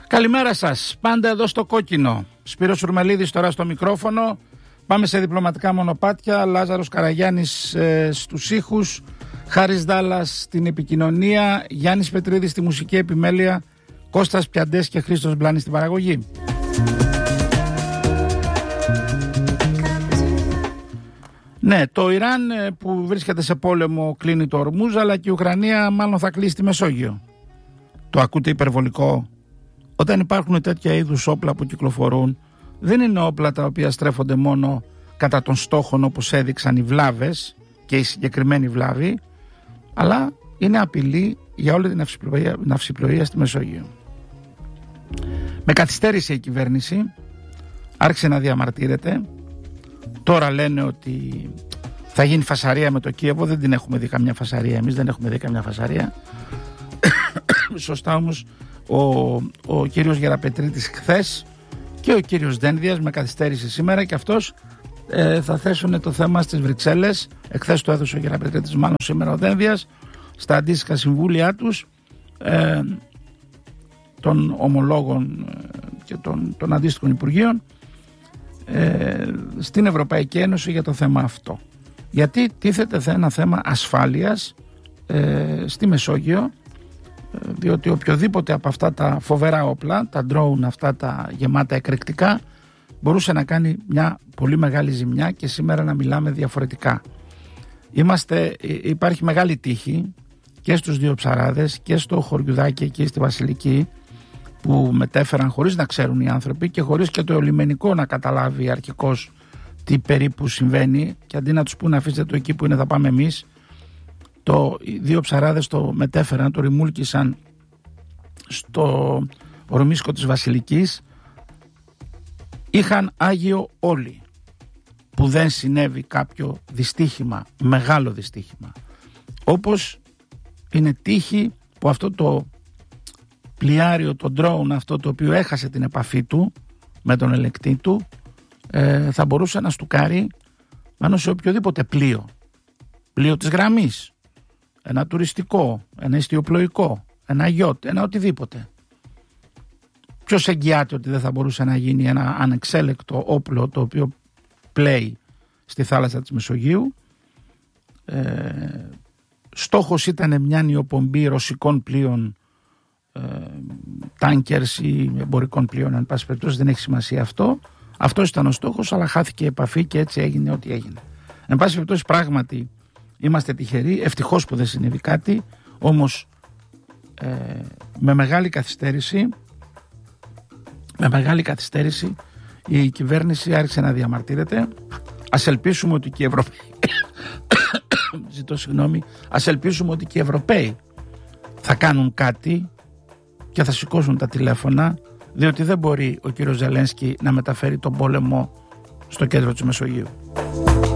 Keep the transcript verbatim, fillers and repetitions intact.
Καλημέρα σας, πάντα εδώ στο κόκκινο. Σπύρος Σουρμελίδης τώρα στο μικρόφωνο. Πάμε σε διπλωματικά μονοπάτια. Λάζαρος Καραγιάννης ε, στους ήχους, Χάρης Δάλλας στην επικοινωνία, Γιάννης Πετρίδης στη μουσική επιμέλεια, Κώστας Πιαντές και Χρήστος Μπλάνης στην παραγωγή. Ναι, το Ιράν που βρίσκεται σε πόλεμο κλείνει το Ορμούζ, αλλά και η Ουκρανία μάλλον θα κλείσει τη Μεσόγειο. Το ακούτε υπερβολικό? Όταν υπάρχουν τέτοια είδους όπλα που κυκλοφορούν, δεν είναι όπλα τα οποία στρέφονται μόνο κατά των στόχων όπως έδειξαν οι βλάβες και η συγκεκριμένη βλάβη, αλλά είναι απειλή για όλη την ναυσιπλοεία, ναυσιπλοεία στη Μεσόγειο. Με καθυστέρησε η κυβέρνηση, άρχισε να διαμαρτύρεται. Τώρα λένε ότι θα γίνει φασαρία με το Κίεβο. Δεν την έχουμε δει καμιά φασαρία. Εμείς δεν έχουμε δει καμιά φασαρία. Σωστά όμως ο, ο κύριος Γεραπετρίτης χθες και ο κύριος Δένδιας με καθυστέρησε σήμερα και αυτός ε, θα θέσουν το θέμα στις Βρυξέλλες. Εχθές το έδωσε ο Γεραπετρίτης, μάλλον σήμερα ο Δένδιας, στα αντίστοιχα συμβούλια τους ε, των ομολόγων και των, των αντίστοιχων υπουργείων ε, στην Ευρωπαϊκή Ένωση για το θέμα αυτό. Γιατί τίθεται ένα θέμα ασφάλειας ε, στη Μεσόγειο, διότι οποιοδήποτε από αυτά τα φοβερά όπλα, τα drone αυτά τα γεμάτα εκρηκτικά, μπορούσε να κάνει μια πολύ μεγάλη ζημιά και σήμερα να μιλάμε διαφορετικά. Είμαστε, υπάρχει μεγάλη τύχη και στους δύο ψαράδες και στο χωριουδάκι εκεί στη Βασιλική που μετέφεραν χωρίς να ξέρουν οι άνθρωποι και χωρίς και το λιμενικό να καταλάβει αρχικώς τι περίπου συμβαίνει, και αντί να τους πούνε αφήστε το εκεί που είναι θα πάμε εμείς, το, οι δύο ψαράδες το μετέφεραν, το ρημούλκησαν στο ορμίσκο της Βασιλικής. Είχαν άγιο όλοι που δεν συνέβη κάποιο δυστύχημα, μεγάλο δυστύχημα, όπως είναι τύχη που αυτό το πλοιάριο, το drone αυτό το οποίο έχασε την επαφή του με τον ελεκτή του, ε, θα μπορούσε να στουκάρει πάνω σε οποιοδήποτε πλοίο, πλοίο της γραμμής, ένα τουριστικό, ένα ιστιοπλοϊκό, ένα γιότ, ένα οτιδήποτε. Ποιος εγγυάται ότι δεν θα μπορούσε να γίνει ένα ανεξέλεκτο όπλο το οποίο πλέει στη θάλασσα της Μεσογείου? Ε, στόχος ήταν μια νιοπομπή ρωσικών πλοίων, ε, τάνκερς ή εμπορικών πλοίων, αν πάση περιπτώσει, δεν έχει σημασία αυτό. Αυτός ήταν ο στόχος, αλλά χάθηκε η επαφή και έτσι έγινε ό,τι έγινε. Εν πάση περιπτώσει, πράγματι είμαστε τυχεροί, ευτυχώς που δεν συνέβη κάτι, όμως ε, με μεγάλη καθυστέρηση, με μεγάλη καθυστέρηση η κυβέρνηση άρχισε να διαμαρτύρεται. Ας ελπίσουμε ότι και οι Ευρωπαίοι ζητώ συγγνώμη, ας ελπίσουμε ότι και οι Ευρωπαίοι θα κάνουν κάτι και θα σηκώσουν τα τηλέφωνα, διότι δεν μπορεί ο κύριος Ζελένσκι να μεταφέρει τον πόλεμο στο κέντρο της Μεσογείου.